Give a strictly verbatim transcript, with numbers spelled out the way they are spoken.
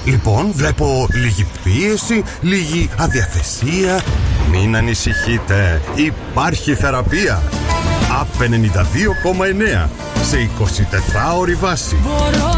Λοιπόν, βλέπω λίγη πίεση, λίγη αδιαθεσία. Μην ανησυχείτε, υπάρχει θεραπεία. ΑΠ ενενήντα δύο κόμμα εννέα σε εικοσιτετράωρη βάση.